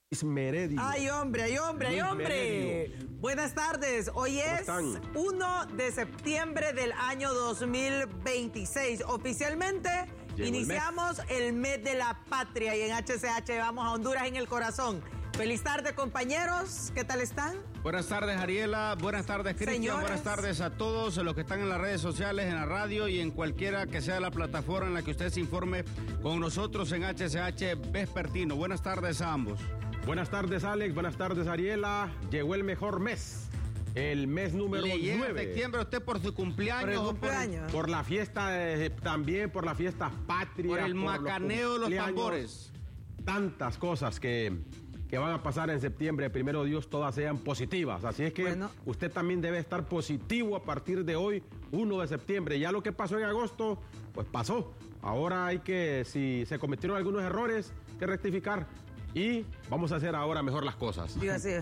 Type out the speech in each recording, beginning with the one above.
Meredio. ¡Ay, hombre, ay, hombre, ay, hombre! Meredio. Buenas tardes. Hoy es 1 de septiembre del año 2026. Oficialmente iniciamos el mes de la patria y en HCH vamos a Honduras en el corazón. Feliz tarde, compañeros. ¿Qué tal están? Buenas tardes, Ariela. Buenas tardes, Cristian. Señores. Buenas tardes a todos los que están en las redes sociales, en la radio y en cualquiera que sea la plataforma en la que usted se informe con nosotros en HCH Vespertino. Buenas tardes a ambos. Buenas tardes, Alex. Buenas tardes, Ariela. Llegó el mejor mes. El mes número 9. ¿Le llega en septiembre a usted por su cumpleaños? Por el cumpleaños. Por la fiesta, también por la fiesta patria. Por el macaneo de los tambores. Tantas cosas que van a pasar en septiembre. Primero Dios, todas sean positivas. Así es que usted también debe estar positivo a partir de hoy, 1 de septiembre. Ya lo que pasó en agosto, pues pasó. Ahora hay que, si se cometieron algunos errores, que rectificar. Y vamos a hacer ahora mejor las cosas. Digo así.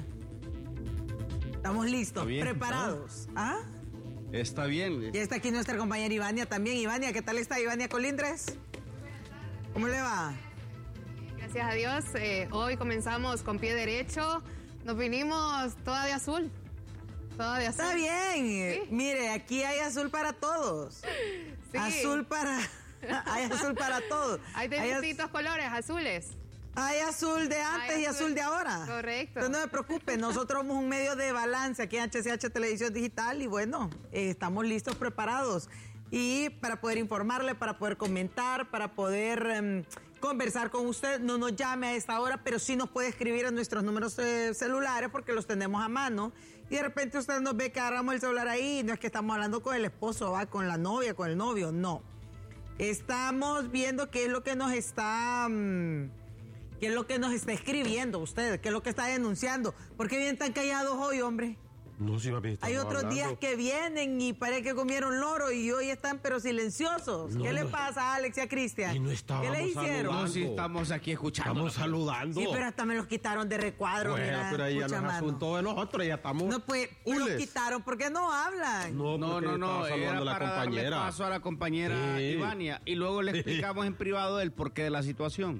Estamos listos, bien, preparados. ¿Ah? Está bien. Ya está aquí nuestra compañera Ivania también. Ivania, ¿qué tal está Ivania Colindres? ¿Cómo le va? Gracias a Dios, hoy comenzamos con pie derecho, nos vinimos toda de azul. Toda de azul. Está bien. ¿Sí? Mire, aquí hay azul para todos. Sí. Azul para... hay azul para todos. Hay de distintos colores, azules. Hay azul de antes y azul de ahora. Correcto. Entonces no se preocupe, nosotros somos un medio de balance aquí en HCH Televisión Digital y bueno, estamos listos, preparados. Y para poder informarle, para poder comentar, para poder conversar con usted, no nos llame a esta hora, pero sí nos puede escribir a nuestros números celulares porque los tenemos a mano. Y de repente usted nos ve que agarramos el celular ahí, no es que estamos hablando con el esposo, va con la novia, con el novio, no. Estamos viendo qué es lo que nos está... ¿Qué es lo que nos está escribiendo usted? ¿Qué es lo que está denunciando? ¿Por qué vienen tan callados hoy, hombre? No, si Hay otros días que vienen y parece que comieron loro y hoy están pero silenciosos. ¿Qué le pasa a Alex y a Cristian? Y no ¿Qué le hicieron? No, sí estamos aquí escuchando. Estamos saludando. Sí, pero hasta me los quitaron de recuadro. Bueno, mira, pero ahí ya no es mano. asunto de nosotros, ya estamos. No, pues, me los quitaron porque no hablan. No, estaba saludando era a la para compañera. darle paso a la compañera Ivania y luego le explicamos en privado el porqué de la situación.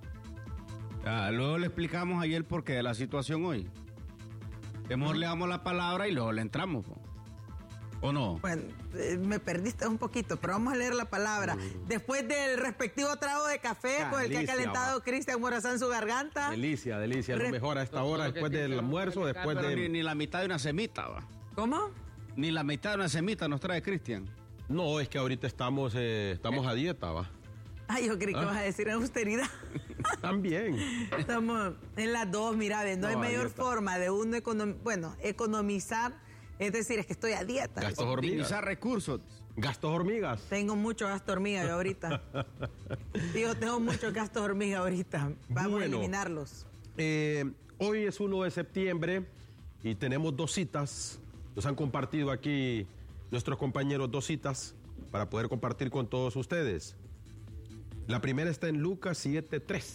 Luego le explicamos ayer el porqué de la situación hoy. Mejor le damos la palabra y luego le entramos, ¿o no? Bueno, me perdiste un poquito, pero vamos a leer la palabra. Después del respectivo trago de café con el que ha calentado Cristian Morazán su garganta. Delicia, lo mejor a esta hora, después del almuerzo, después de... Ni la mitad de una semita, va. ¿Cómo? Ni la mitad de una semita nos trae Cristian. No, es que ahorita estamos a dieta, va. Ay, yo creí que vas a decir en austeridad. También. Estamos en las dos, mira, no hay mayor dieta. forma de uno economizar, es decir, es que estoy a dieta. Gastos hormigas. Optimizar recursos. Gastos hormigas. Tengo muchos gastos hormiga yo ahorita. Digo, tengo muchos gastos hormiga ahorita. Vamos a eliminarlos. Hoy es 1 de septiembre y tenemos 2 citas. Nos han compartido aquí nuestros compañeros 2 citas para poder compartir con todos ustedes. La primera está en Lucas 7:3.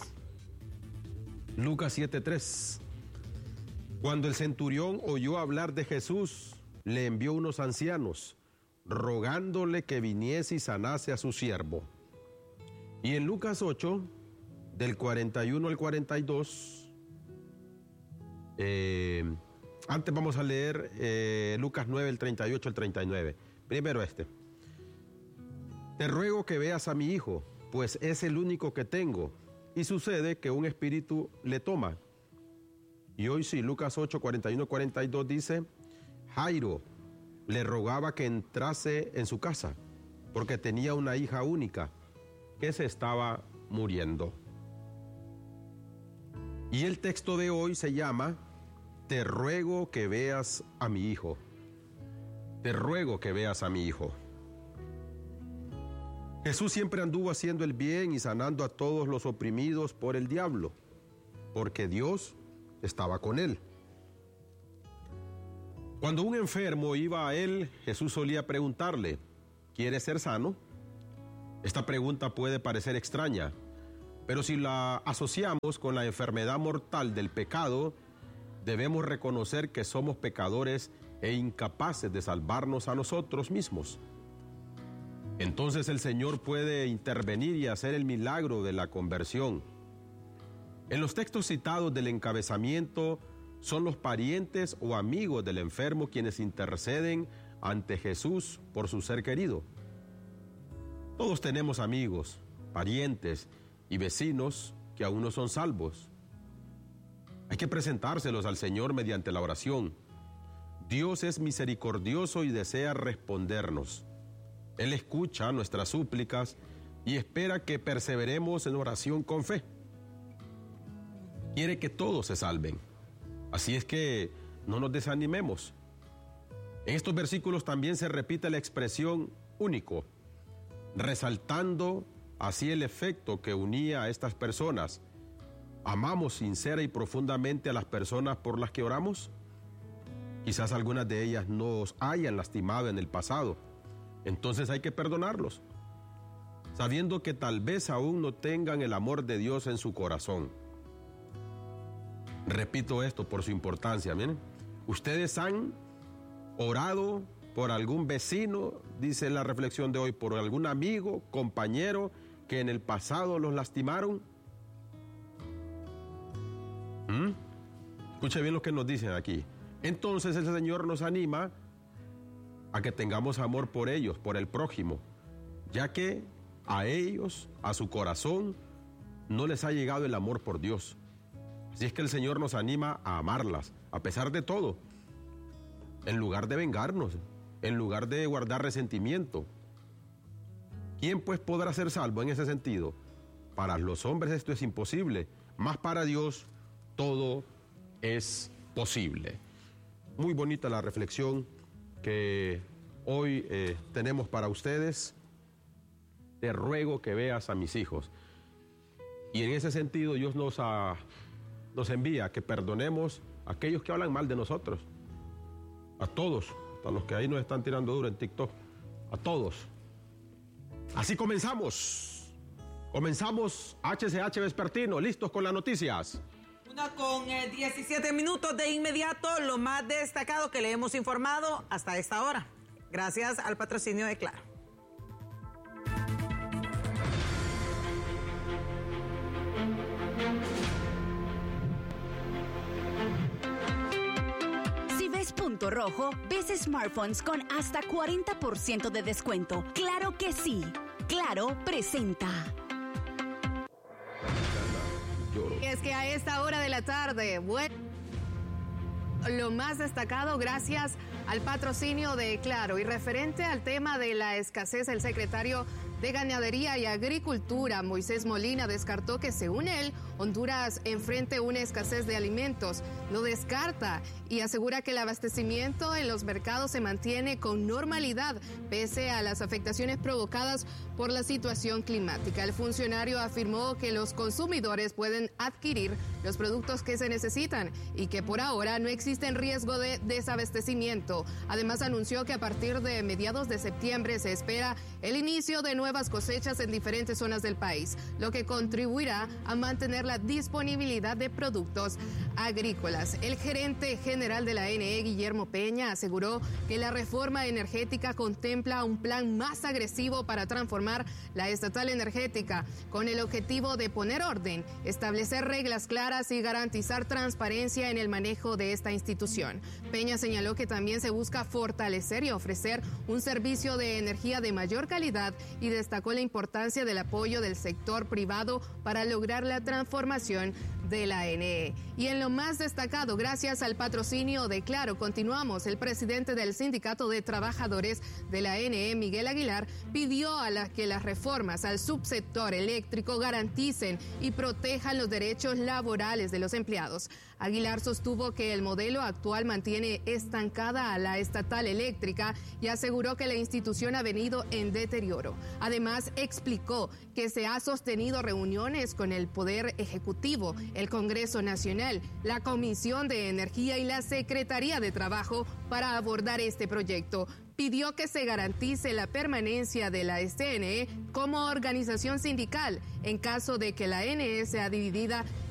Lucas 7:3. Cuando el centurión oyó hablar de Jesús, le envió unos ancianos, rogándole que viniese y sanase a su siervo. Y en Lucas 8, del 41 al 42, antes vamos a leer Lucas 9, el 38 al 39. Primero Te ruego que veas a mi hijo, pues es el único que tengo, y sucede que un espíritu le toma. Y hoy sí, Lucas 8, 41, 42 dice, Jairo le rogaba que entrase en su casa, porque tenía una hija única, que se estaba muriendo. Y el texto de hoy se llama, Te ruego que veas a mi hijo. Te ruego que veas a mi hijo. Jesús siempre anduvo haciendo el bien y sanando a todos los oprimidos por el diablo, porque Dios estaba con él. Cuando un enfermo iba a él, Jesús solía preguntarle, ¿quieres ser sano? Esta pregunta puede parecer extraña, pero si la asociamos con la enfermedad mortal del pecado, debemos reconocer que somos pecadores e incapaces de salvarnos a nosotros mismos. Entonces el Señor puede intervenir y hacer el milagro de la conversión. En los textos citados del encabezamiento son los parientes o amigos del enfermo quienes interceden ante Jesús por su ser querido. Todos tenemos amigos, parientes y vecinos que aún no son salvos. Hay que presentárselos al Señor mediante la oración. Dios es misericordioso y desea respondernos. Él escucha nuestras súplicas y espera que perseveremos en oración con fe. Quiere que todos se salven. Así es que no nos desanimemos. En estos versículos también se repite la expresión único, resaltando así el efecto que unía a estas personas. ¿Amamos sincera y profundamente a las personas por las que oramos? Quizás algunas de ellas nos hayan lastimado en el pasado. Entonces hay que perdonarlos, sabiendo que tal vez aún no tengan el amor de Dios en su corazón. Repito esto por su importancia, miren. Ustedes han orado por algún vecino, dice la reflexión de hoy, por algún amigo, compañero que en el pasado los lastimaron. Escuche bien lo que nos dicen aquí. Entonces el Señor nos anima a que tengamos amor por ellos, por el prójimo, ya que a ellos, a su corazón, no les ha llegado el amor por Dios. Así es que el Señor nos anima a amarlas, a pesar de todo, en lugar de vengarnos, en lugar de guardar resentimiento. ¿Quién pues podrá ser salvo en ese sentido? Para los hombres esto es imposible, mas para Dios todo es posible. Muy bonita la reflexión que hoy tenemos para ustedes. Te ruego que veas a mis hijos. Y en ese sentido Dios nos envía a que perdonemos a aquellos que hablan mal de nosotros. A todos, a los que ahí nos están tirando duro en TikTok. A todos. Así comenzamos. Comenzamos HCH Vespertino, listos con las noticias. 1:17 minutos de inmediato, lo más destacado que le hemos informado hasta esta hora. Gracias al patrocinio de Claro. Si ves punto rojo, ves smartphones con hasta 40% de descuento. ¡Claro que sí! Claro presenta. Y es que a esta hora de la tarde, lo más destacado gracias al patrocinio de Claro. Y referente al tema de la escasez, el secretario de Ganadería y Agricultura, Moisés Molina, descartó que, según él, Honduras enfrente una escasez de alimentos. Lo descarta y asegura que el abastecimiento en los mercados se mantiene con normalidad, pese a las afectaciones provocadas por la situación climática. El funcionario afirmó que los consumidores pueden adquirir los productos que se necesitan y que por ahora no existe riesgo de desabastecimiento. Además, anunció que a partir de mediados de septiembre se espera el inicio de nuevas cosechas en diferentes zonas del país, lo que contribuirá a mantener la disponibilidad de productos agrícolas. El gerente general de la ANE, Guillermo Peña, aseguró que la reforma energética contempla un plan más agresivo para transformar la estatal energética, con el objetivo de poner orden, establecer reglas claras y garantizar transparencia en el manejo de esta institución. Peña señaló que también se busca fortalecer y ofrecer un servicio de energía de mayor calidad y destacó la importancia del apoyo del sector privado para lograr la transformación de la ANE. Y en lo más destacado, gracias al patrocinio de Claro, continuamos. El presidente del Sindicato de Trabajadores de la ANE, Miguel Aguilar, pidió que las reformas al subsector eléctrico garanticen y protejan los derechos laborales de los empleados. Aguilar sostuvo que el modelo actual mantiene estancada a la estatal eléctrica y aseguró que la institución ha venido en deterioro. Además, explicó que se ha sostenido reuniones con el Poder Ejecutivo, el Congreso Nacional, la Comisión de Energía y la Secretaría de Trabajo para abordar este proyecto. Pidió que se garantice la permanencia de la SNE como organización sindical en caso de que la ANE sea dividida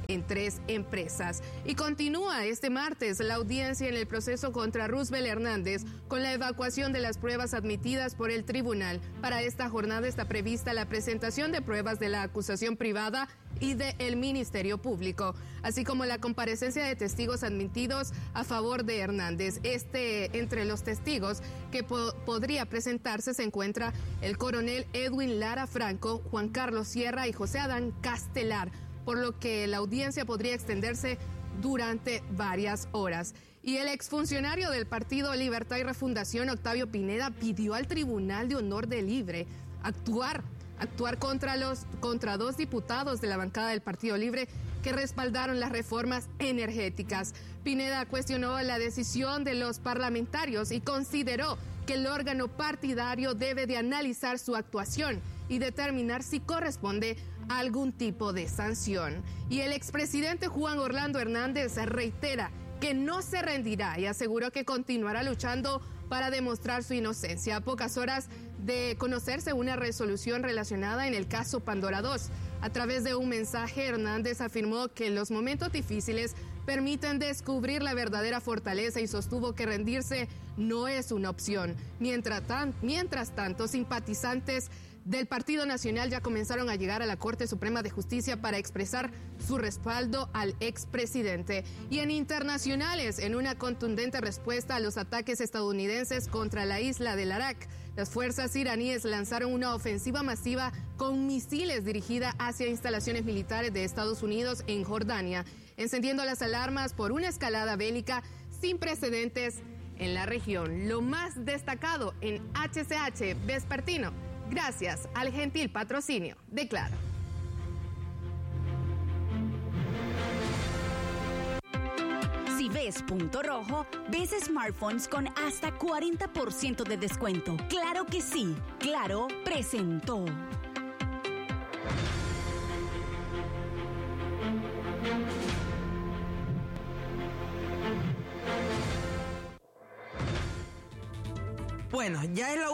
en 3 empresas. Y continúa este martes la audiencia en el proceso contra Roosevelt Hernández con la evacuación de las pruebas admitidas por el tribunal. Para esta jornada está prevista la presentación de pruebas de la acusación privada y del Ministerio Público, así como la comparecencia de testigos admitidos a favor de Hernández. Entre los testigos que podría presentarse se encuentra el coronel Edwin Lara Franco, Juan Carlos Sierra y José Adán Castelar, por lo que la audiencia podría extenderse durante varias horas. Y el exfuncionario del Partido Libertad y Refundación, Octavio Pineda, pidió al Tribunal de Honor de Libre actuar contra 2 diputados de la bancada del Partido Libre que respaldaron las reformas energéticas. Pineda cuestionó la decisión de los parlamentarios y consideró que el órgano partidario debe de analizar su actuación y determinar si corresponde a algún tipo de sanción. Y el expresidente Juan Orlando Hernández reitera que no se rendirá y aseguró que continuará luchando para demostrar su inocencia. A pocas horas de conocerse una resolución relacionada en el caso Pandora 2. A través de un mensaje, Hernández afirmó que los momentos difíciles permiten descubrir la verdadera fortaleza y sostuvo que rendirse no es una opción. Mientras tanto, simpatizantes del Partido Nacional ya comenzaron a llegar a la Corte Suprema de Justicia para expresar su respaldo al expresidente. Y en internacionales, en una contundente respuesta a los ataques estadounidenses contra la isla de Arak, las fuerzas iraníes lanzaron una ofensiva masiva con misiles dirigida hacia instalaciones militares de Estados Unidos en Jordania, encendiendo las alarmas por una escalada bélica sin precedentes en la región. Lo más destacado en HCH Vespertino, gracias al gentil patrocinio de Claro. Si ves punto rojo, ves smartphones con hasta 40% de descuento. ¡Claro que sí! Claro presentó. Bueno, ya es la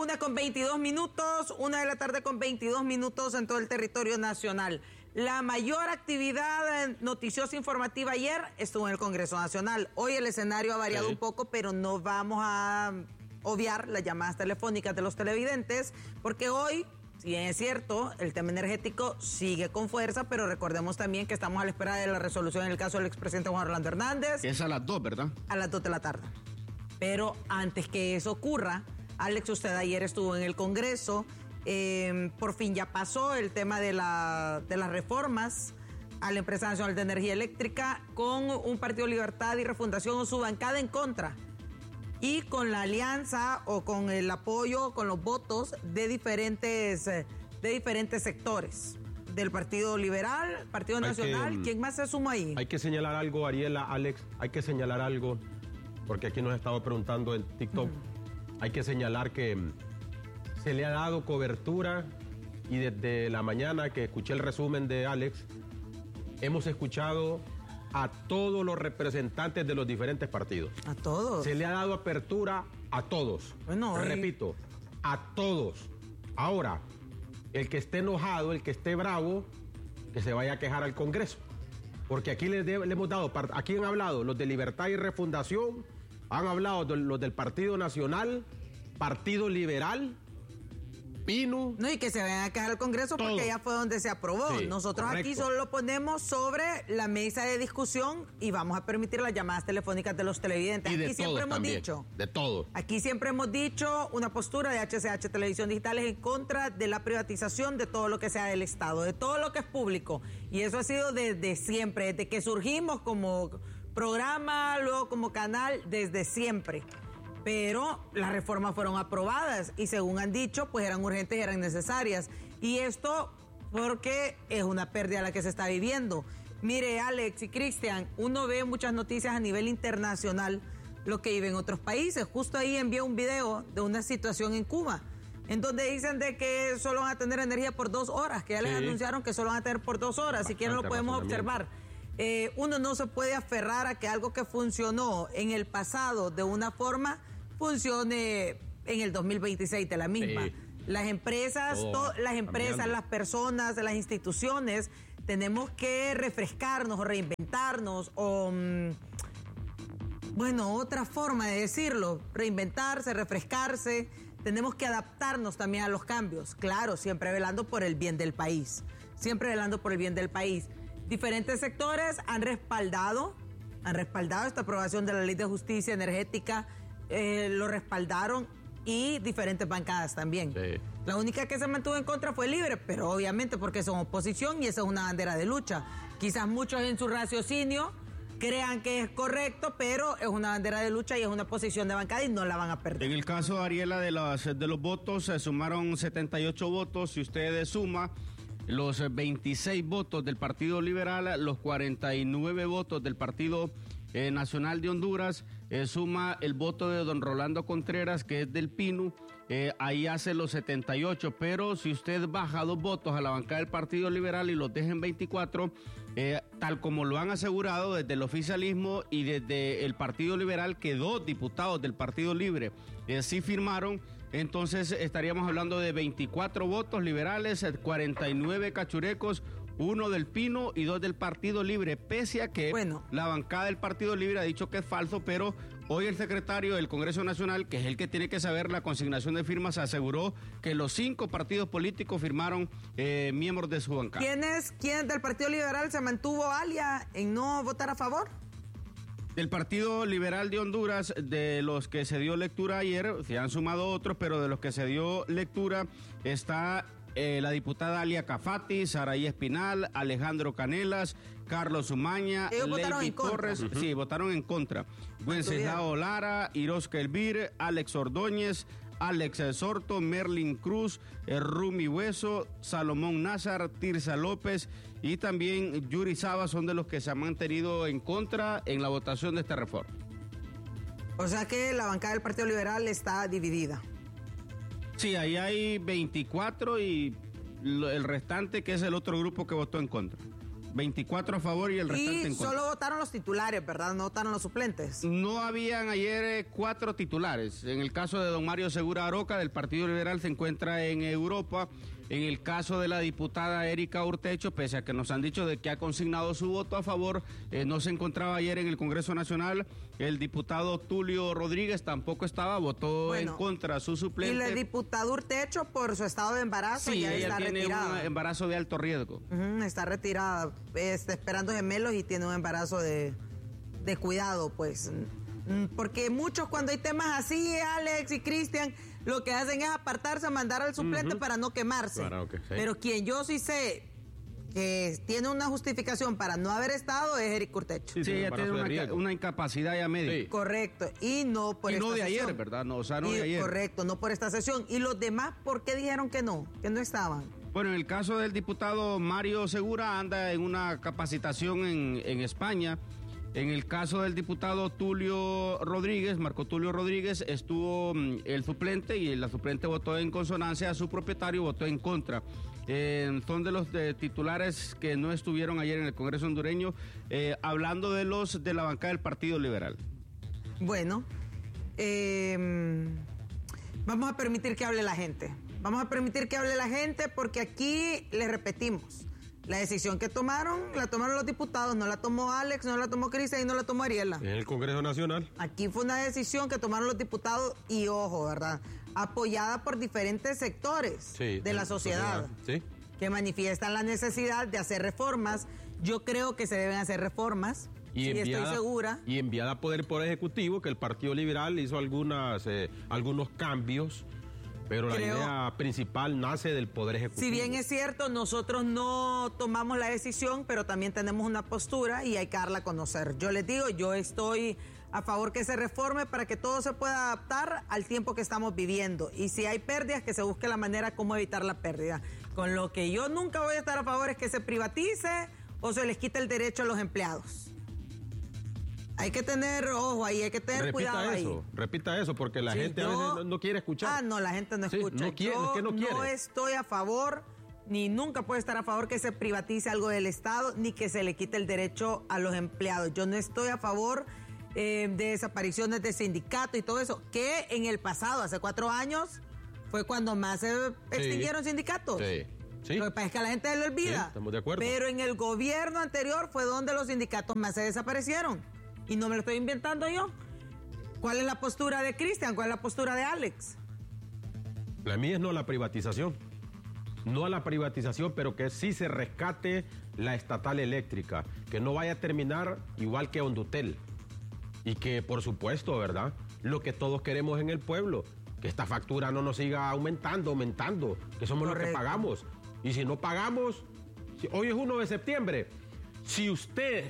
1:22, 1 de la tarde con 22 minutos en todo el territorio nacional. La mayor actividad noticiosa informativa ayer estuvo en el Congreso Nacional. Hoy el escenario ha variado un poco, pero no vamos a obviar las llamadas telefónicas de los televidentes, porque hoy, si bien es cierto, el tema energético sigue con fuerza, pero recordemos también que estamos a la espera de la resolución en el caso del expresidente Juan Orlando Hernández. Es a las 2, ¿verdad? A las 2 de la tarde. Pero antes que eso ocurra, Alex, usted ayer estuvo en el Congreso, por fin ya pasó el tema de las reformas a la Empresa Nacional de Energía Eléctrica con un Partido Libertad y Refundación o su bancada en contra y con la alianza o con el apoyo, con los votos de diferentes sectores del Partido Liberal, Partido Nacional. ¿Quién más se suma ahí? Hay que señalar algo, Ariela, Alex, hay que señalar algo, porque aquí nos ha estado preguntando en TikTok. Hay que señalar que se le ha dado cobertura y desde la mañana que escuché el resumen de Alex, hemos escuchado a todos los representantes de los diferentes partidos. A todos. Se le ha dado apertura a todos. Bueno, repito, a todos. Ahora, el que esté enojado, el que esté bravo, que se vaya a quejar al Congreso. Porque aquí le hemos dado, aquí han hablado los de Libertad y Refundación, han hablado los del Partido Nacional, Partido Liberal, PINU. No, y que se vayan a quejar al Congreso todo, porque ya fue donde se aprobó. Sí, nosotros correcto. Aquí solo lo ponemos sobre la mesa de discusión y vamos a permitir las llamadas telefónicas de los televidentes. Y de aquí siempre hemos dicho. De todo. Aquí siempre hemos dicho una postura de HCH Televisión Digital es en contra de la privatización de todo lo que sea del Estado, de todo lo que es público. Y eso ha sido desde siempre, desde que surgimos como programa, luego como canal, desde siempre. Pero las reformas fueron aprobadas y según han dicho, pues eran urgentes y eran necesarias. Y esto porque es una pérdida la que se está viviendo. Mire, Alex y Cristian, uno ve muchas noticias a nivel internacional, lo que vive en otros países. Justo ahí envié un video de una situación en Cuba, en donde dicen de que solo van a tener energía por 2 horas, que ya les anunciaron que solo van a tener por 2 horas, si quieren lo podemos observar. Uno no se puede aferrar a que algo que funcionó en el pasado de una forma funcione en el 2026 de la misma. Las empresas, las personas, las instituciones tenemos que refrescarnos o reinventarnos o, otra forma de decirlo, reinventarse, refrescarse. Tenemos que adaptarnos también a los cambios, claro, siempre velando por el bien del país, Diferentes sectores han respaldado esta aprobación de la Ley de Justicia Energética, lo respaldaron, y diferentes bancadas también. Sí. La única que se mantuvo en contra fue Libre, pero obviamente porque son oposición y esa es una bandera de lucha. Quizás muchos en su raciocinio crean que es correcto, pero es una bandera de lucha y es una posición de bancada y no la van a perder. En el caso, Ariela, de los votos, se sumaron 78 votos. Si usted suma los 26 votos del Partido Liberal, los 49 votos del Partido Nacional de Honduras, suma el voto de don Rolando Contreras, que es del PINU, ahí hace los 78, pero si usted baja 2 votos a la bancada del Partido Liberal y los deja en 24, tal como lo han asegurado desde el oficialismo y desde el Partido Liberal, que 2 diputados del Partido Libre sí firmaron, entonces estaríamos hablando de 24 votos liberales, 49 cachurecos, 1 del Pino y 2 del Partido Libre, pese a que la bancada del Partido Libre ha dicho que es falso, pero hoy el secretario del Congreso Nacional, que es el que tiene que saber la consignación de firmas, aseguró que los 5 partidos políticos firmaron miembros de su bancada. ¿Quién del Partido Liberal se mantuvo alia en no votar a favor? Del Partido Liberal de Honduras, de los que se dio lectura ayer, se han sumado otros, pero de los que se dio lectura está la diputada Alia Cafati, Saraí Espinal, Alejandro Canelas, Carlos Umaña, Lady Torres, sí, votaron en contra. Wenceslao Lara, Irosca Elvir, Alex Ordóñez, Alex Sorto, Merlin Cruz, Rumi Hueso, Salomón Nazar, Tirsa López y también Yuri Saba son de los que se han mantenido en contra en la votación de esta reforma. O sea que la bancada del Partido Liberal está dividida. Sí, ahí hay 24 y el restante, que es el otro grupo que votó en contra. 24 a favor y el restante en contra. Y solo votaron los titulares, ¿verdad? No votaron los suplentes. No habían ayer 4 titulares. En el caso de don Mario Segura Aroca, del Partido Liberal, se encuentra en Europa. En el caso de la diputada Erika Urtecho, pese a que nos han dicho de que ha consignado su voto a favor, no se encontraba ayer en el Congreso Nacional. El diputado Tulio Rodríguez tampoco estaba, votó en contra su suplente. Y la diputada Urtecho, por su estado de embarazo, ya está retirada. Sí, ella tiene un embarazo de alto riesgo. Está retirada, está esperando gemelos y tiene un embarazo de cuidado, pues. Porque muchos, cuando hay temas así, Alex y Cristian, lo que hacen es apartarse, mandar al suplente para no quemarse. Claro que sí. Pero quien yo sí sé que tiene una justificación para no haber estado es Eric Urtecho. Sí, ella tiene una incapacidad ya médica. Sí. Correcto. Y no por esta sesión. Y no de ayer, ¿verdad? No, o sea, no de ayer. Correcto, no por esta sesión. ¿Y los demás por qué dijeron que no estaban? Bueno, en el caso del diputado Mario Segura, anda en una capacitación en España. En el caso del diputado Tulio Rodríguez, Marco Tulio Rodríguez, estuvo el suplente y la suplente votó en consonancia a su propietario, votó en contra. Son de los titulares que no estuvieron ayer en el Congreso hondureño, hablando de los de la bancada del Partido Liberal. Bueno, vamos a permitir que hable la gente. Porque aquí les repetimos. La decisión que tomaron, la tomaron los diputados, no la tomó Alex, no la tomó Cristian y no la tomó Ariela. En el Congreso Nacional. Aquí fue una decisión que tomaron los diputados y, ojo, ¿verdad? Apoyada por diferentes sectores de la sociedad. Sí. Que manifiestan la necesidad de hacer reformas. Yo creo que se deben hacer reformas. Y estoy segura. Y enviada a Poder Ejecutivo, que el Partido Liberal hizo algunos cambios. Pero la idea principal nace del Poder Ejecutivo. Si bien es cierto, nosotros no tomamos la decisión, pero también tenemos una postura y hay que darla a conocer. Yo les digo, yo estoy a favor que se reforme para que todo se pueda adaptar al tiempo que estamos viviendo. Y si hay pérdidas, que se busque la manera cómo evitar la pérdida. Con lo que yo nunca voy a estar a favor es que se privatice o se les quite el derecho a los empleados. Hay que tener ojo ahí, hay que tener cuidado ahí. Repita eso, porque la gente a veces no quiere escuchar. No, la gente no escucha. No quiere. No estoy a favor, ni nunca puedo estar a favor que se privatice algo del Estado, ni que se le quite el derecho a los empleados. Yo no estoy a favor de desapariciones de sindicatos y todo eso, que en el pasado, hace 4 años, fue cuando más se extinguieron sindicatos. Sí. Sí. Lo que pasa es que a la gente se le olvida. Sí, estamos de acuerdo. Pero en el gobierno anterior fue donde los sindicatos más se desaparecieron. Y no me lo estoy inventando yo. ¿Cuál es la postura de Cristian? ¿Cuál es la postura de Alex? La mía es no a la privatización. No a la privatización, pero que sí se rescate la estatal eléctrica. Que no vaya a terminar igual que Hondutel. Y que, por supuesto, ¿verdad? Lo que todos queremos en el pueblo. Que esta factura no nos siga aumentando, que somos los que pagamos. Y si no pagamos, hoy es 1 de septiembre. Si usted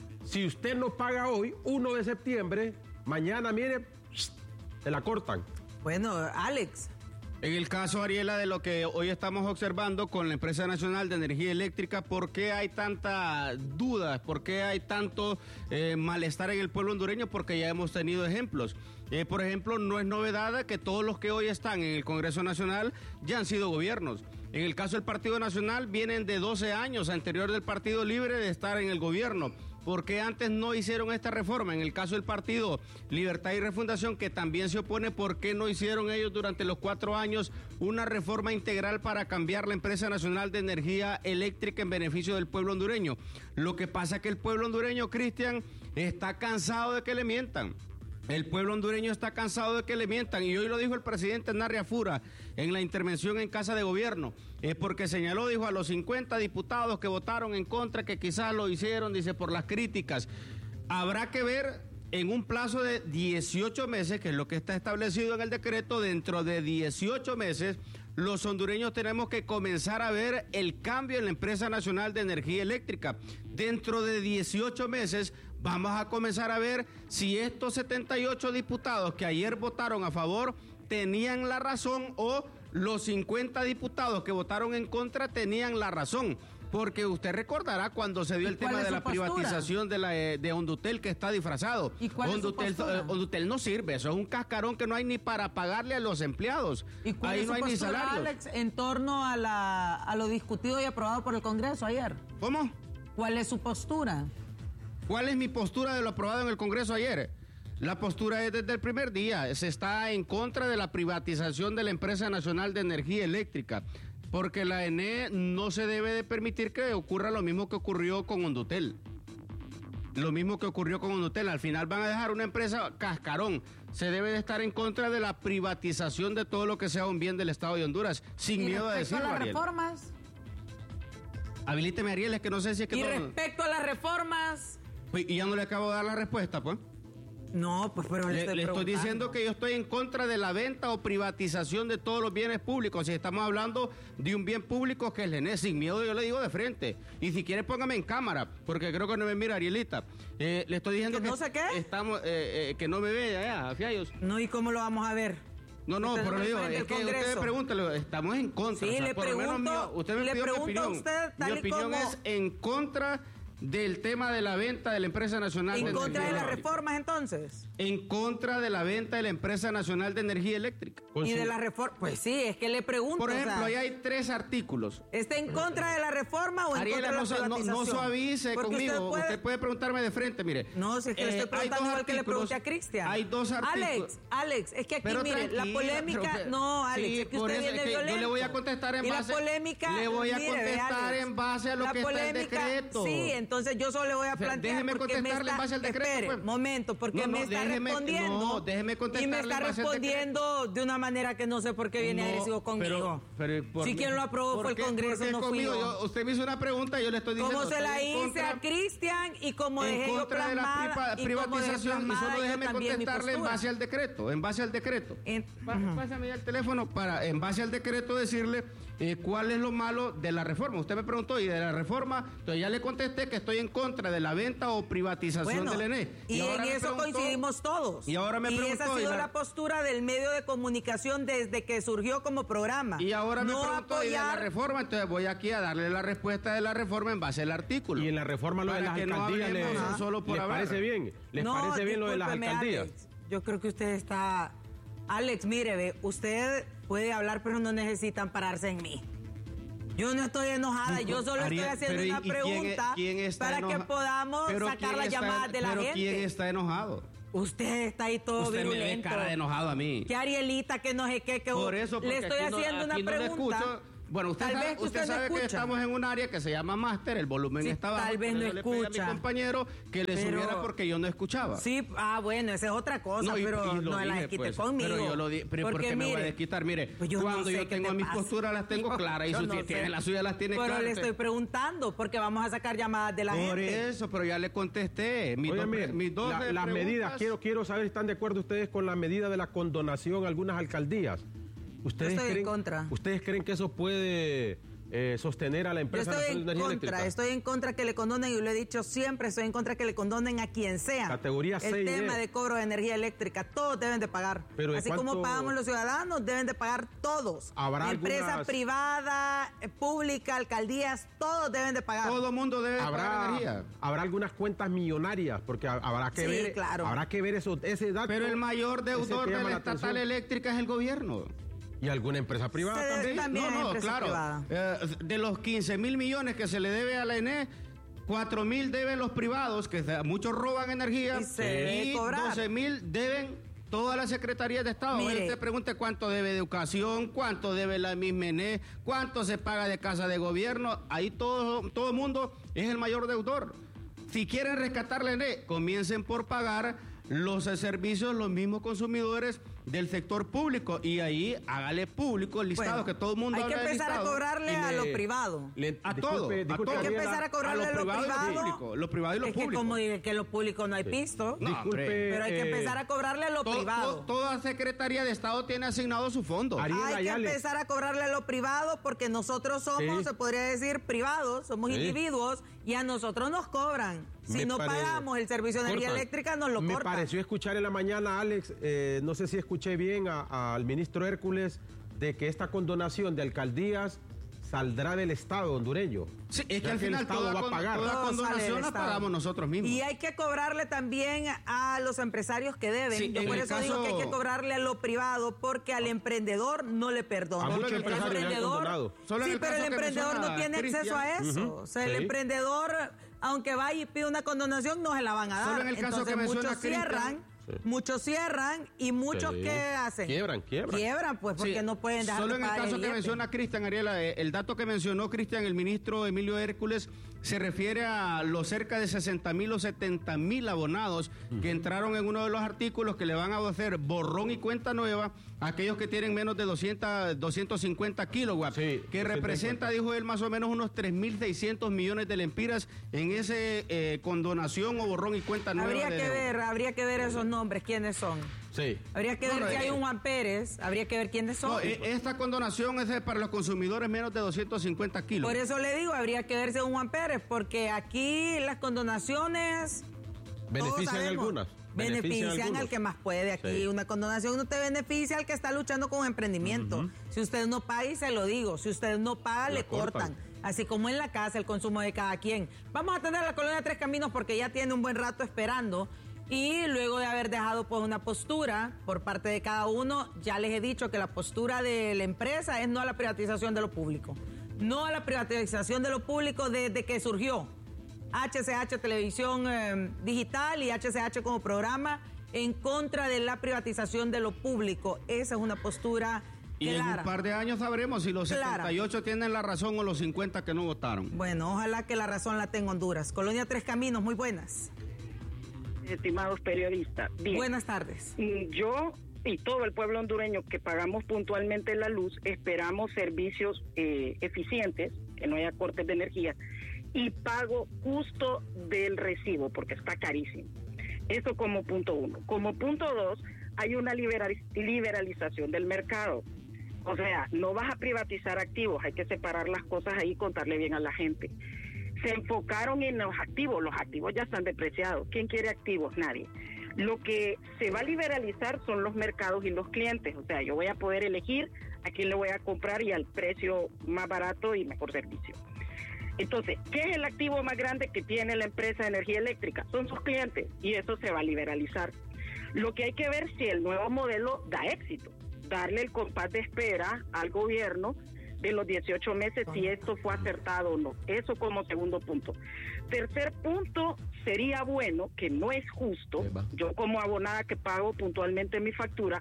no paga hoy, 1 de septiembre, mañana, mire, se la cortan. Bueno, Alex. En el caso, Ariela, de lo que hoy estamos observando con la Empresa Nacional de Energía Eléctrica, ¿por qué hay tanta duda? ¿Por qué hay tanto malestar en el pueblo hondureño? Porque ya hemos tenido ejemplos. Por ejemplo, no es novedad que todos los que hoy están en el Congreso Nacional ya han sido gobiernos. En el caso del Partido Nacional vienen de 12 años anterior del Partido Libre de estar en el gobierno. ¿Por qué antes no hicieron esta reforma? En el caso del Partido Libertad y Refundación, que también se opone, ¿por qué no hicieron ellos durante los 4 años una reforma integral para cambiar la Empresa Nacional de Energía Eléctrica en beneficio del pueblo hondureño? Lo que pasa es que el pueblo hondureño, Cristian, está cansado de que le mientan. El pueblo hondureño está cansado de que le mientan, y hoy lo dijo el presidente Narria Fura en la intervención en Casa de Gobierno, porque señaló, dijo, a los 50 diputados que votaron en contra, que quizás lo hicieron, dice, por las críticas. Habrá que ver en un plazo de 18 meses, que es lo que está establecido en el decreto. Dentro de 18 meses, los hondureños tenemos que comenzar a ver el cambio en la Empresa Nacional de Energía Eléctrica. Dentro de 18 meses vamos a comenzar a ver si estos 78 diputados que ayer votaron a favor tenían la razón, o los 50 diputados que votaron en contra tenían la razón. Porque usted recordará cuando se dio el tema de la privatización de Hondutel, que está disfrazado. ¿Y cuál es su postura? Hondutel no sirve, eso es un cascarón que no hay ni para pagarle a los empleados. ¿Y cuál ahí es su no hay ni postura, salarios. Alex, en torno a lo discutido y aprobado por el Congreso ayer? ¿Cómo? ¿Cuál es su postura? ¿Cuál es mi postura de lo aprobado en el Congreso ayer? La postura es desde el primer día. Se está en contra de la privatización de la Empresa Nacional de Energía Eléctrica, porque la ENE no se debe de permitir que ocurra lo mismo que ocurrió con Hondutel. Lo mismo que ocurrió con Hondutel. Al final van a dejar una empresa cascarón. Se debe de estar en contra de la privatización de todo lo que sea un bien del Estado de Honduras, sin miedo a decirlo, ¿Y respecto a las Ariel? reformas? Habilíteme, Ariel, es que no sé si es que... ¿Y respecto a las reformas? Y ya no le acabo de dar la respuesta, pues. No, pues pero Le estoy diciendo que yo estoy en contra de la venta o privatización de todos los bienes públicos. Si estamos hablando de un bien público que es el ENE, sin miedo yo le digo de frente. Y si quiere póngame en cámara, porque creo que no me mira Arielita. Le estoy diciendo ¿Que no sé qué? Estamos, que no me ve allá, Fiallos. No, ¿y cómo lo vamos a ver? No, pero le digo, es que usted pregúntale, estamos en contra. Sí, o sea, le por lo menos pregunto, usted me pidió mi opinión. Usted, tal mi opinión como, es en contra del tema de la venta de la Empresa Nacional de Energía ¿En contra de las Eléctrica. reformas entonces? En contra de la venta de la Empresa Nacional de Energía Eléctrica. Y de la reforma, pues sí, es que le pregunto. Por ejemplo, o sea, ahí hay 3 artículos. ¿está en contra de la reforma o en Ariela, contra de la privatización? no suavice Porque conmigo. Usted puede preguntarme de frente, mire. No, si es que le estoy preguntando igual que le pregunté a Cristian. Hay 2 artículos. Alex, es que aquí, Pero mire, la tranquila, polémica... pero No, Alex, sí, es que por usted eso viene es que violento. yo le voy a contestar en y base... la polémica... Le voy a mire, contestar Alex, en base a lo que está en el decreto. Sí, entonces yo solo le voy a plantear... déjeme porque me contestarle en base al decreto, Espere, pues. momento, porque No, me está respondiendo... No, déjeme contestarle y me está en base al respondiendo de una manera que no sé por qué viene agresivo conmigo. Si quien lo aprobó fue el Congreso, no fui yo. Usted me hizo una pregunta y yo le estoy diciendo... Como se la estoy en hice a Cristian y como dejé yo contra de la plasmada... privatización, y solo déjeme contestarle en base al decreto. Ajá. Pásame ya el teléfono para, en base al decreto, decirle cuál es lo malo de la reforma. Usted me preguntó, y de la reforma, entonces ya le contesté que estoy en contra de la venta o privatización del ENE. Y en eso coincidimos todos. Y ahora me preguntó... esa ha sido la postura del medio de comunicación desde que surgió como programa. Y ahora me no preguntó y de la reforma, entonces voy aquí a darle la respuesta de la reforma en base al artículo. Y en la reforma lo de las alcaldías ¿les parece bien? ¿Les parece bien lo de las alcaldías? Alex, yo creo que usted está... Alex, mire, ve, usted puede hablar, pero no necesitan pararse en mí. Yo no estoy enojada, yo solo estoy haciendo una pregunta para que podamos sacar las llamadas de la gente. Pero ¿quién está enojado? Usted está ahí todo usted virulento. me ve cara de enojado a mí. Que Arielita, que no sé qué, que por eso, le estoy haciendo una pregunta. Bueno, usted sabe que estamos en un área que se llama máster, el volumen está bajo. Tal vez no escucha. Le pedí a mi compañero que le subiera porque yo no escuchaba. Sí, bueno, esa es otra cosa, pero no la desquite conmigo. Pero yo lo dije, ¿por qué me voy a desquitar? Mire, pues cuando yo tengo mis posturas las tengo claras y si usted tiene las suyas las tiene claras. Pero le estoy preguntando porque vamos a sacar llamadas de la gente. Por eso, pero ya le contesté. Las medidas, quiero saber si están de acuerdo ustedes con la medida de la condonación a algunas alcaldías. ¿Ustedes creen que eso puede sostener a la empresa nacional de energía eléctrica? Estoy en contra que le condonen, y lo he dicho siempre, estoy en contra que le condonen a quien sea. Categoría 6 El tema de cobro de energía eléctrica, todos deben de pagar. Pero así como pagamos los ciudadanos, deben de pagar todos. Empresa privada, pública, alcaldías, todos deben de pagar. Todo el mundo debe pagar energía. Habrá algunas cuentas millonarias, porque habrá que ver, claro. Habrá que ver ese dato. Pero el mayor deudor de la estatal eléctrica es el gobierno. ¿Y alguna empresa privada también? No, claro. De los 15.000 millones que se le debe a la ENE, 4.000 deben los privados, que muchos roban energía, y 12.000 deben todas las secretarías de Estado. Mire, usted pregunte cuánto debe de educación, cuánto debe la misma ENE, cuánto se paga de casa de gobierno. Ahí todo el mundo es el mayor deudor. Si quieren rescatar la ENE, comiencen por pagar los servicios, los mismos consumidores del sector público, y ahí hágale público el listado, que todo el mundo hay que empezar a cobrarle a lo privado. A todo. Hay que empezar a cobrarle a lo privado. Lo privado y lo público. Es que como dice que lo público no hay pisto. Pero hay que empezar a cobrarle a lo privado. Toda Secretaría de Estado tiene asignado su fondo. Hay que empezar a cobrarle a lo privado porque nosotros somos, se podría decir, privados, somos individuos y a nosotros nos cobran. Si no pagamos el servicio de energía eléctrica, nos lo cortan. Me pareció escuchar en la mañana, Alex, no sé si escuché bien al ministro Hércules, de que esta condonación de alcaldías saldrá del Estado hondureño. Sí, es que al final el Estado va a pagar. Toda condonación la pagamos nosotros mismos. Y hay que cobrarle también a los empresarios que deben. Sí, yo por eso digo que hay que cobrarle a lo privado, porque al emprendedor no le perdona. A muchos empresarios le han condonado. Sí, pero el emprendedor no tiene acceso a eso. O sea, el emprendedor, aunque vaya y pida una condonación, no se la van a dar. Solo en el caso que muchos cierran. Muchos cierran y muchos ¿qué hacen? Quiebran, pues, porque no pueden dejar Solo de en el pagar caso que menciona Cristian, Ariela, el dato que mencionó Cristian, el ministro Emilio Hércules, se refiere a los cerca de 60.000 o 70.000 abonados que entraron en uno de los artículos que le van a hacer borrón y cuenta nueva a aquellos que tienen menos de 250 kilowatts, que representa, dijo él, más o menos unos 3.600 millones de lempiras en ese condonación o borrón y cuenta nueva. Habría que ver esos nombres, quiénes son. Sí. Habría que ver que hay un Juan Pérez, habría que ver quiénes son. Esta condonación es para los consumidores menos de 250 kilos. Por eso le digo, habría que verse un Juan Pérez, porque aquí las condonaciones benefician a algunas. Benefician al que más puede. Aquí una condonación no te beneficia al que está luchando con emprendimiento. Si usted no paga, y se lo digo, si usted no paga, le cortan. Así como en la casa, el consumo de cada quien. Vamos a atender a la colonia Tres Caminos porque ya tiene un buen rato esperando. Y luego de haber dejado pues una postura por parte de cada uno, ya les he dicho que la postura de la empresa es no a la privatización de lo público. No a la privatización de lo público desde que surgió HCH Televisión Digital y HCH como programa, en contra de la privatización de lo público. Esa es una postura y clara. En un par de años sabremos si los 78 tienen la razón o los 50 que no votaron. Bueno, ojalá que la razón la tenga Honduras. Colonia Tres Caminos, muy buenas. Estimados periodistas. Bien. Buenas tardes. Yo y todo el pueblo hondureño que pagamos puntualmente la luz, esperamos servicios eficientes, que no haya cortes de energía, y pago justo del recibo, porque está carísimo. Eso como punto 1. Como punto 2, hay una liberalización del mercado. O sea, no vas a privatizar activos, hay que separar las cosas ahí y contarle bien a la gente. Se enfocaron en los activos ya están depreciados. ¿Quién quiere activos? Nadie. Lo que se va a liberalizar son los mercados y los clientes, o sea, yo voy a poder elegir a quién le voy a comprar y al precio más barato y mejor servicio. Entonces, ¿qué es el activo más grande que tiene la empresa de energía eléctrica? Son sus clientes y eso se va a liberalizar. Lo que hay que ver si el nuevo modelo da éxito, darle el compás de espera al gobierno de los 18 meses si esto fue acertado o no. Eso como segundo punto. Tercer punto, sería bueno, que no es justo, yo como abonada que pago puntualmente mi factura,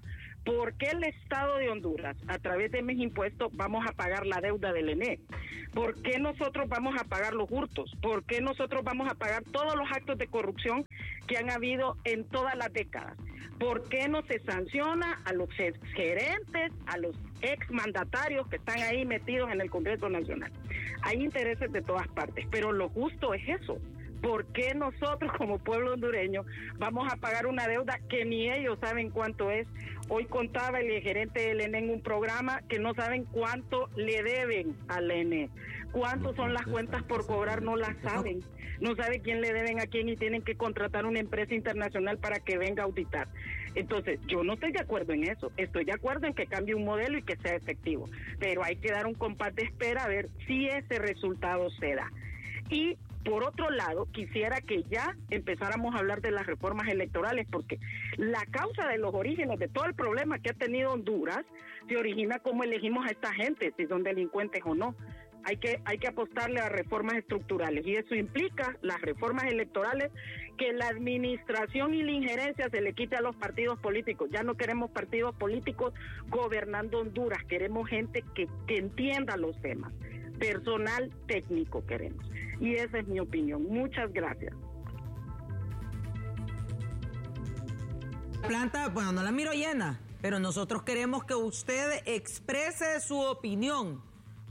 ¿Por qué el Estado de Honduras, a través de mis impuestos, vamos a pagar la deuda del ENE? ¿Por qué nosotros vamos a pagar los hurtos? ¿Por qué nosotros vamos a pagar todos los actos de corrupción que han habido en todas las décadas? ¿Por qué no se sanciona a los gerentes, a los exmandatarios que están ahí metidos en el Congreso Nacional? Hay intereses de todas partes, pero lo justo es eso. ¿Por qué nosotros como pueblo hondureño vamos a pagar una deuda que ni ellos saben cuánto es? Hoy contaba el gerente del ENE en un programa que no saben cuánto le deben al ENE. ¿Cuántos son las cuentas por cobrar? No las saben. No sabe quién le deben a quién y tienen que contratar una empresa internacional para que venga a auditar. Entonces, yo no estoy de acuerdo en eso. Estoy de acuerdo en que cambie un modelo y que sea efectivo. Pero hay que dar un compás de espera a ver si ese resultado se da. Y por otro lado, quisiera que ya empezáramos a hablar de las reformas electorales, porque la causa de los orígenes de todo el problema que ha tenido Honduras se origina cómo elegimos a esta gente, si son delincuentes o no. Hay que apostarle a reformas estructurales, y eso implica las reformas electorales, que la administración y la injerencia se le quite a los partidos políticos. Ya no queremos partidos políticos gobernando Honduras, queremos gente que entienda los temas. Personal técnico queremos. Y esa es mi opinión. Muchas gracias. Planta, bueno, no la miro llena, pero nosotros queremos que usted exprese su opinión,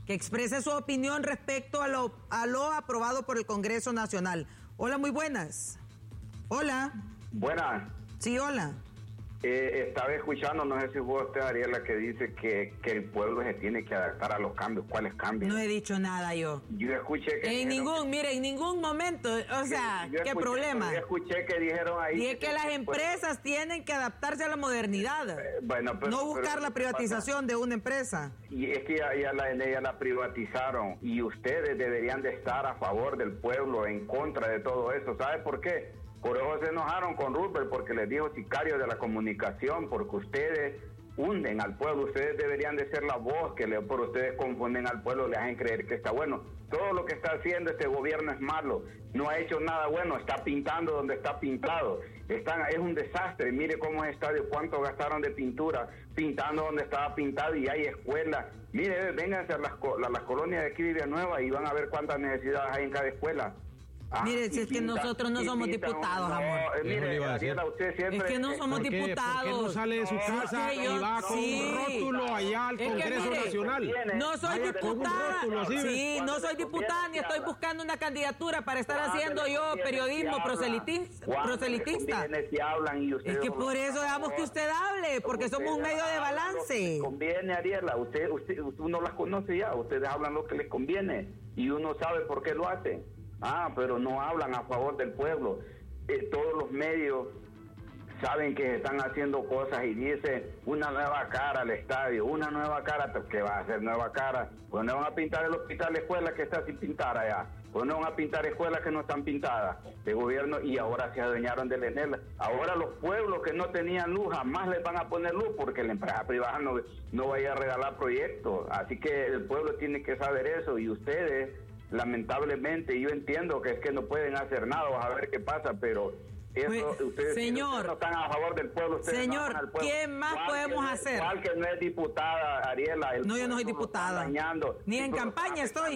respecto a lo aprobado por el Congreso Nacional. Hola, muy buenas. Hola. Buenas. Sí, hola. Estaba escuchando, no sé si fue usted, Ariela, que dice que el pueblo se tiene que adaptar a los cambios. ¿Cuáles cambios? No he dicho nada yo. Yo escuché que... En ningún momento, o sea, ¿qué problema? Yo escuché que dijeron ahí... Y es que las empresas tienen que adaptarse a la modernidad. Bueno, pero, no buscar la privatización de una empresa. Y es que ya la privatizaron, y ustedes deberían de estar a favor del pueblo, en contra de todo eso. ¿Sabe por qué? Por eso se enojaron con Rupert, porque les dijo sicario de la comunicación, porque ustedes hunden al pueblo. Ustedes deberían de ser la voz que por ustedes confunden al pueblo, le hacen creer que está bueno. Todo lo que está haciendo este gobierno es malo, no ha hecho nada bueno, está pintando donde está pintado. Es un desastre. Mire cómo es el estadio, cuánto gastaron de pintura, pintando donde estaba pintado, y hay escuelas. Mire, vénganse a las colonias de aquí de Villanueva y van a ver cuántas necesidades hay en cada escuela. Mire, si es que nosotros no somos diputados, amor. Mire, Ariela, usted siempre... Es que no somos diputados. ¿Por qué no sale de su casa y va con un rótulo allá al Congreso Nacional? No soy diputada. Sí, no soy diputada ni estoy buscando una candidatura para estar haciendo yo periodismo proselitista. Es que por eso dejamos que usted hable, porque somos un medio de balance. Conviene, Ariela, usted uno las conoce ya, ustedes hablan lo que les conviene y uno sabe por qué lo hacen. Pero no hablan a favor del pueblo. Todos los medios saben que están haciendo cosas y dicen una nueva cara al estadio, una nueva cara. ¿Qué va a hacer nueva cara? Pues no van a pintar el hospital, la escuela que está sin pintar allá. Pues no van a pintar escuelas que no están pintadas de gobierno, y ahora se adueñaron del ENEL. Ahora los pueblos que no tenían luz jamás les van a poner luz, porque la empresa privada no vaya a regalar proyectos. Así que el pueblo tiene que saber eso, y ustedes... Lamentablemente, yo entiendo que es que no pueden hacer nada, vamos a ver qué pasa, pero eso, ustedes no están a favor del pueblo. Señor, no ¿qué más podemos hacer? Igual que no es diputada, Ariela. No, yo no soy diputada. Ni en campaña estoy.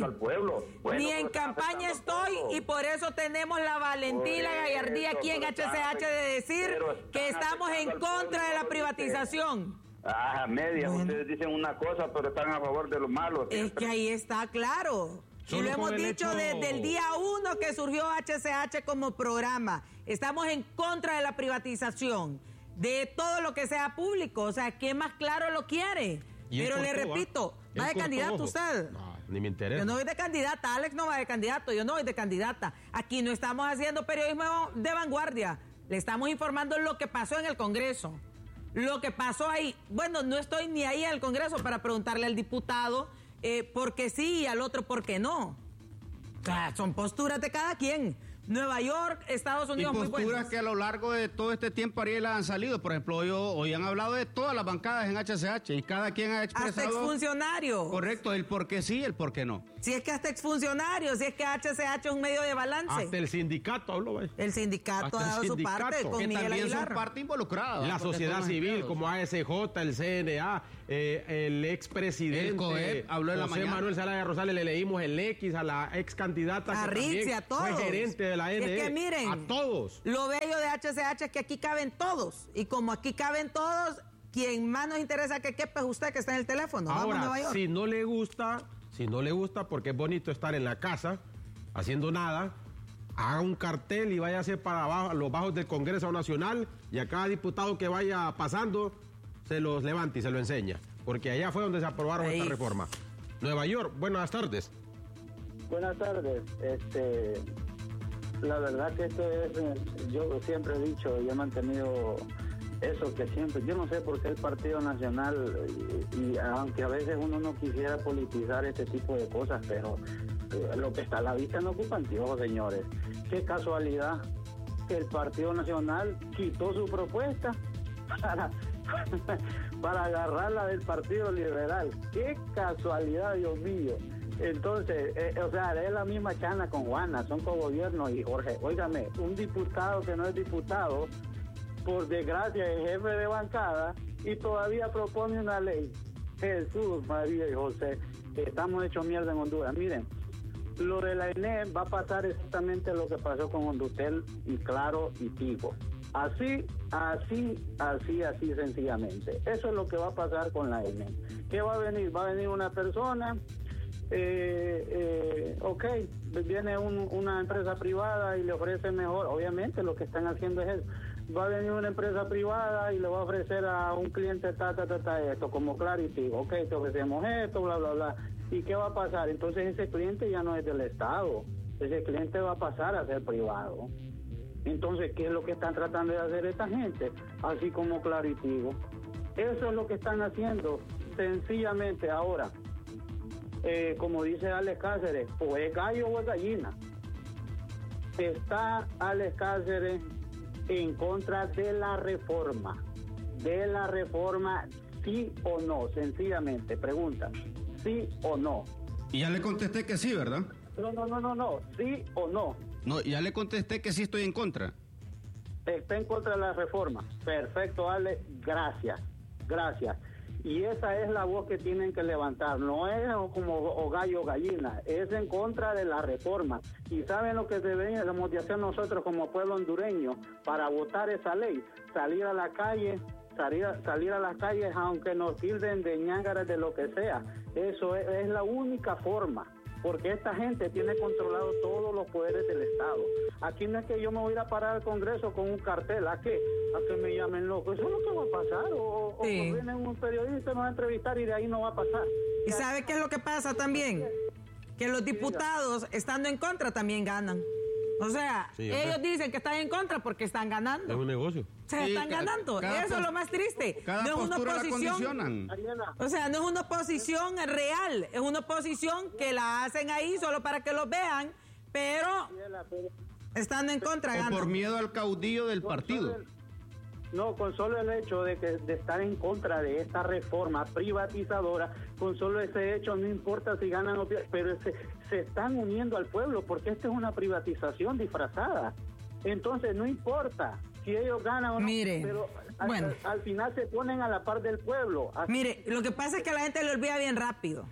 Ni en campaña estoy, y por eso tenemos la valentía y la gallardía aquí en HCH de decir que estamos en contra de la privatización. Ustedes dicen una cosa, pero están a favor de lo malo. Es que ahí está claro. Y lo hemos dicho desde el día 1 que surgió HCH como programa. Estamos en contra de la privatización, de todo lo que sea público. O sea, ¿qué más claro lo quiere? Pero le repito, ¿va de candidato usted? No, ni me interesa. Yo no voy de candidata, Alex no va de candidato, yo no voy de candidata. Aquí no estamos haciendo periodismo de vanguardia. Le estamos informando lo que pasó en el Congreso. Lo que pasó ahí. Bueno, no estoy ni ahí en el Congreso para preguntarle al diputado... porque sí y al otro porque no. O sea, son posturas de cada quien. Nueva York, Estados Unidos, y muy posturas buenas. que a lo largo de todo este tiempo, Ariel, han salido. Por ejemplo, hoy han hablado de todas las bancadas en HCH y cada quien ha Hasta expresado... exfuncionarios. Correcto, el por qué sí, el por qué no. Si es que hasta exfuncionarios, si es que HCH es un medio de balance. Hasta el sindicato habló, ¿ves? El sindicato Hasta ha el dado sindicato, su parte con Que Miguel también Aguilar. son parte involucrada. La porque sociedad son los civil, empleados. como ASJ, el CNA, el expresidente El COEP habló en la José mañana. Manuel Zelaya Rosales, le leímos el X a la ex candidata A que Rixi, también a todos. fue gerente de la Y ANE. es que miren, a todos. Lo bello de HCH es que aquí caben todos. Y como aquí caben todos, quien más nos interesa que quepa es usted que está en el teléfono. Vamos a Nueva Ahora, York. si no le gusta, porque es bonito estar en la casa haciendo nada, haga un cartel y váyase para abajo, a los bajos del Congreso Nacional, y a cada diputado que vaya pasando se los levanta y se lo enseña, porque allá fue donde se aprobaron Ahí. esta reforma. Nueva York, buenas tardes. Buenas tardes. La verdad que esto es, yo siempre he dicho y he mantenido eso que siempre, yo no sé por qué el Partido Nacional, y aunque a veces uno no quisiera politizar este tipo de cosas, pero lo que está a la vista no ocupa anteojos, señores. Qué casualidad que el Partido Nacional quitó su propuesta para agarrarla del Partido Liberal. Qué casualidad, Dios mío. Entonces, o sea, es la misma chana con Juana, son cogobiernos. Y Jorge, óigame, un diputado que no es diputado, por desgracia es jefe de bancada y todavía propone una ley. Jesús, María y José, estamos hechos mierda en Honduras. Miren, lo de la ENE va a pasar exactamente lo que pasó con Hondutel y Claro y Tigo. Así sencillamente. Eso es lo que va a pasar con la ENE. ¿Qué va a venir? Va a venir una persona, viene una empresa privada y le ofrece mejor. Obviamente lo que están haciendo es eso. Va a venir una empresa privada y le va a ofrecer a un cliente esto, como Claro y Tigo. Ok, te ofrecemos esto, bla, bla, bla. ¿Y qué va a pasar? Entonces ese cliente ya no es del Estado. Ese cliente va a pasar a ser privado. Entonces, ¿qué es lo que están tratando de hacer esta gente? Así como Claro y Tigo. Eso es lo que están haciendo, sencillamente. Ahora, como dice Alex Cáceres, o es gallo o es gallina. Está Alex Cáceres en contra de la reforma. De la reforma, sí o no, sencillamente. Pregunta, ¿sí o no? Y ya le contesté que sí, ¿verdad? No, ¿sí o no? No, ya le contesté que sí estoy en contra. Está en contra de la reforma. Perfecto, Ale, gracias. Y esa es la voz que tienen que levantar. No es como o gallo o gallina, es en contra de la reforma. Y saben lo que debemos de hacer nosotros como pueblo hondureño para votar esa ley, salir a la calle, salir a las calles aunque nos tilden de ñángaras de lo que sea. Eso es la única forma. Porque esta gente tiene controlado todos los poderes del Estado. Aquí no es que yo me voy a ir a parar al Congreso con un cartel. ¿A qué? A que me llamen loco. Eso es lo que va a pasar. O Sí. viene un periodista, nos va a entrevistar y de ahí no va a pasar. ¿Y sabe qué es lo que pasa también? Que los diputados, estando en contra, también ganan. O sea, Sí, ellos dicen que están en contra porque están ganando. Es un negocio. Se Sí, están ganando. cada Eso es lo más triste. Cada No es una postura la oposición. condicionan. Ariela, O sea, no es una oposición real, es una oposición que la hacen ahí solo para que los vean, pero pero estando en contra O ganan. por miedo al caudillo del partido. con solo el hecho de estar en contra de esta reforma privatizadora, con solo ese hecho, no importa si ganan o pierden, pero se están uniendo al pueblo, porque esta es una privatización disfrazada. Entonces, no importa si ellos ganan o no, Mire, pero bueno. al final se ponen a la par del pueblo. Así- Mire, lo que pasa es que a la gente le olvida bien rápido.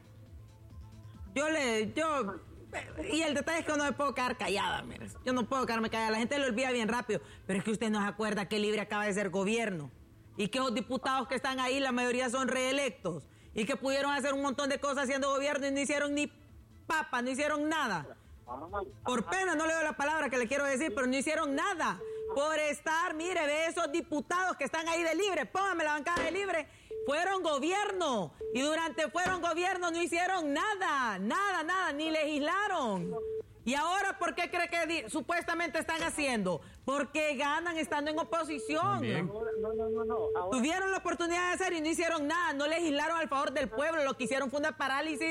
Y el detalle es que yo no me puedo quedar callada, mire. Yo no puedo quedarme callada, la gente le olvida bien rápido. Pero es que usted no se acuerda que Libre acaba de ser gobierno. Y que los diputados que están ahí, la mayoría son reelectos. Y que pudieron hacer un montón de cosas siendo gobierno y no hicieron ni papa, no hicieron nada. Por pena, no le doy la palabra que le quiero decir, pero no hicieron nada. Por estar, mire, ve esos diputados que están ahí de Libre, póngame la bancada de Libre, fueron gobierno. Y durante fueron gobierno no hicieron nada, ni legislaron. Y ahora, ¿por qué cree que supuestamente están haciendo? Porque ganan estando en oposición. Bien. No. Ahora, Tuvieron la oportunidad de hacer y no hicieron nada, no legislaron al favor del pueblo, lo que hicieron fue una parálisis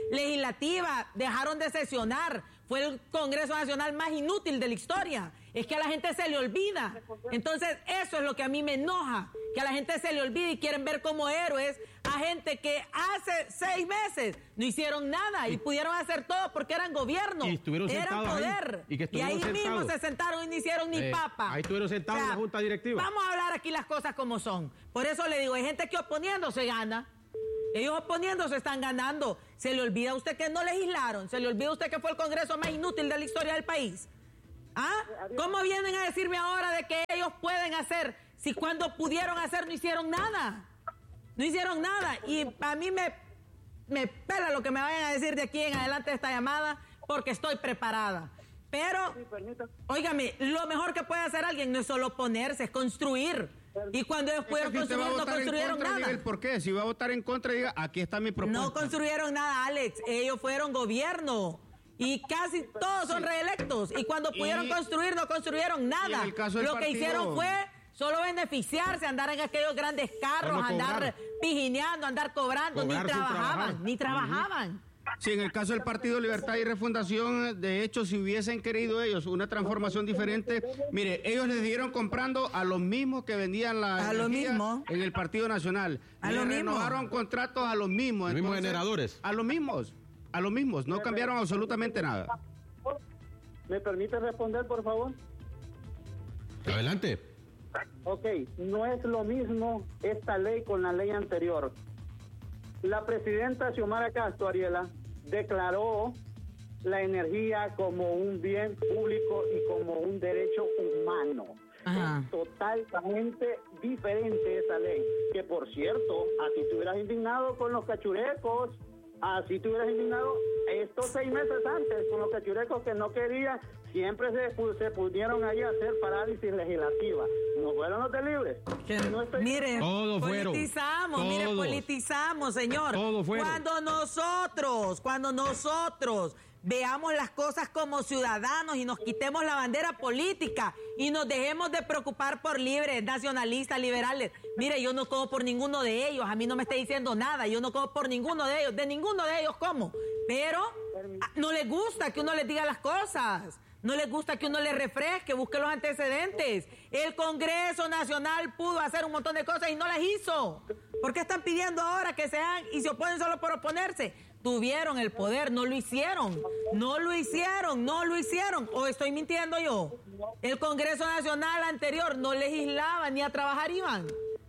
legislativa, dejaron de sesionar. Fue el Congreso Nacional más inútil de la historia. Es que a la gente se le olvida. Entonces, eso es lo que a mí me enoja. Que a la gente se le olvida y quieren ver como héroes a gente que hace 6 meses no hicieron nada y pudieron hacer todo porque eran gobierno. Y estuvieron eran poder. Ahí, y ahí mismo se sentaron y no hicieron ni papa. Ahí estuvieron sentados en la Junta Directiva. Vamos a hablar aquí las cosas como son. Por eso le digo, hay gente que oponiéndose gana. Ellos oponiéndose están ganando. ¿Se le olvida a usted que no legislaron? ¿Se le olvida a usted que fue el Congreso más inútil de la historia del país? ¿Ah? ¿Cómo vienen a decirme ahora de que ellos pueden hacer si cuando pudieron hacer no hicieron nada? No hicieron nada. Y a mí me pela lo que me vayan a decir de aquí en adelante de esta llamada porque estoy preparada. Pero, óigame, lo mejor que puede hacer alguien no es solo oponerse, es construir. Y cuando ellos pudieron construir, no construyeron nada. Diga el por qué. Si va a votar en contra, diga, aquí está mi propuesta. No construyeron nada, Alex. Ellos fueron gobierno. Y casi todos son reelectos. Y cuando pudieron construir, no construyeron nada. Lo que hicieron fue solo beneficiarse, andar en aquellos grandes carros, andar pijineando, andar cobrando. Ni trabajaban. Sí, en el caso del Partido Libertad y Refundación, de hecho, si hubiesen querido ellos una transformación diferente, mire, ellos les dieron comprando a los mismos que vendían la energía en el Partido Nacional. Renovaron contratos a los mismos. Los mismos generadores. A los mismos, no cambiaron absolutamente nada. ¿Me permite responder, por favor? Adelante. Ok, no es lo mismo esta ley con la ley anterior. La presidenta Xiomara Castro, Ariela, declaró la energía como un bien público y como un derecho humano. Ajá. Es totalmente diferente esa ley. Que por cierto, así te hubieras indignado con los cachurecos, así te hubieras indignado estos 6 meses antes con los cachurecos que no querían, siempre se pudieron ahí a hacer parálisis legislativa. No fueron los de Libres. Mire, todos fueron. Politizamos, señor. Todos fueron. Cuando nosotros veamos las cosas como ciudadanos y nos quitemos la bandera política y nos dejemos de preocupar por libres, nacionalistas, liberales. Mire, yo no como por ninguno de ellos, a mí no me está diciendo nada, yo no como por ninguno de ellos como. Pero no les gusta que uno les diga las cosas. No les gusta que uno les refresque, busque los antecedentes. El Congreso Nacional pudo hacer un montón de cosas y no las hizo. ¿Por qué están pidiendo ahora que sean y se oponen solo por oponerse? Tuvieron el poder, no lo hicieron. ¿O estoy mintiendo yo? El Congreso Nacional anterior no legislaba, ni a trabajar iban.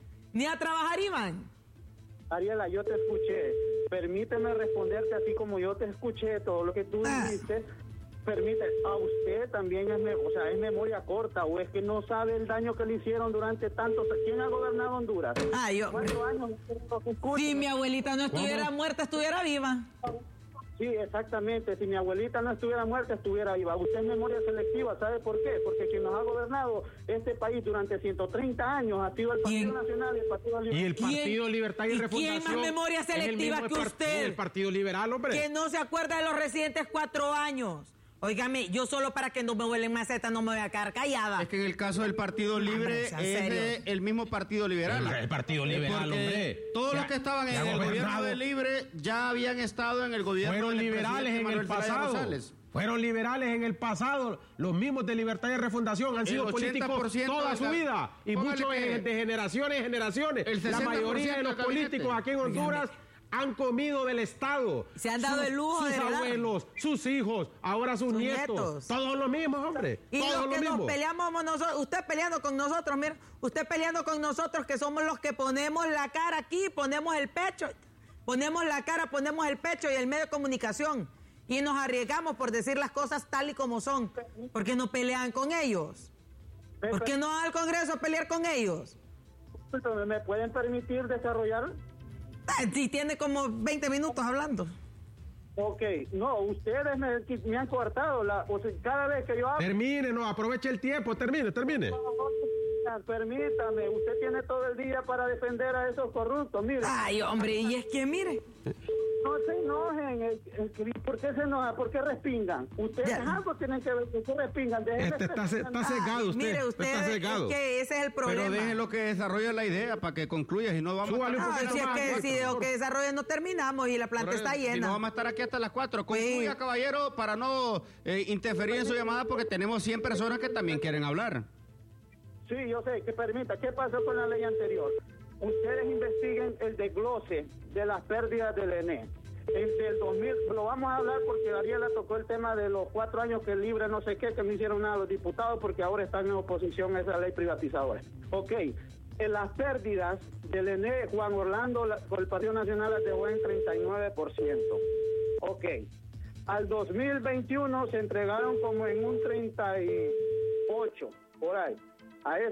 Ariela, yo te escuché. Permíteme responderte así como yo te escuché todo lo que tú dijiste. Permite, a usted también es memoria corta, o es que no sabe el daño que le hicieron durante tantos. ¿Quién ha gobernado Honduras? ¿Cuántos años? Si mi abuelita no estuviera muerta, estuviera viva. Sí, exactamente. Si mi abuelita no estuviera muerta, estuviera viva. Usted es memoria selectiva, ¿sabe por qué? Porque quien nos ha gobernado este país durante 130 años ha sido el Partido Nacional y el Partido Libertad. Y el Partido Libertad y Refundación. ¿Quién más memoria selectiva que usted? El Partido Liberal, hombre. Que no se acuerda de los recientes 4 años. Óigame, yo solo para que no me vuelen maceta no me voy a quedar callada. Es que en el caso del Partido Libre es el mismo Partido Liberal. El Partido Liberal, hombre. Todos los que estaban en el gobierno de Libre ya habían estado en el gobierno Fueron liberales en el pasado. Fueron liberales en el pasado. Los mismos de Libertad y Refundación han sido políticos toda su vida. Y muchos de generaciones en generaciones. La mayoría de los políticos aquí en Honduras han comido del Estado. Se han dado el lujo de sus abuelos, sus hijos, ahora sus nietos. Todos los mismos, hombre. Y todos los que nos peleamos nosotros, usted peleando con nosotros, mira, usted peleando con nosotros que somos los que ponemos la cara aquí, ponemos el pecho, ponemos la cara, ponemos el pecho y el medio de comunicación. Y nos arriesgamos por decir las cosas tal y como son. ¿Por qué no pelean con ellos? ¿Por qué no va al Congreso a pelear con ellos? ¿Me pueden permitir desarrollar? Sí, tiene como 20 minutos hablando. Ok, no, ustedes me han cortado. Cada vez que yo hablo... Termine, no, aproveche el tiempo, termine. Permítame, usted tiene todo el día para defender a esos corruptos, mire. Ay, hombre, y es que mire... No se enojen, ¿por qué se enojan? ¿Por qué respingan? Ustedes algo tienen que ver, ¿por qué respingan? Está cegado usted. Mire, usted está cegado. es que ese es el problema. Pero déjenlo que desarrolle la idea para que concluya y no vamos Súbale un No, poquito si es más, que Héctor. si dejo que desarrolle no terminamos y la planta está Y llena. no vamos a estar aquí hasta las 4. Pues- Concluya, caballero, para no interferir en su llamada porque tenemos 100 personas que también quieren hablar. Sí, yo sé, que permita. ¿Qué pasó con la ley anterior? Ustedes investiguen el desglose de las pérdidas del ENE. Desde el 2000, lo vamos a hablar porque Ariela tocó el tema de los 4 años que libre no sé qué, que no hicieron nada los diputados porque ahora están en oposición a esa ley privatizadora. Ok, en las pérdidas del ENE, Juan Orlando, por el Partido Nacional las dejó en 39%. Ok, al 2021 se entregaron como en un 38%, por ahí. A eso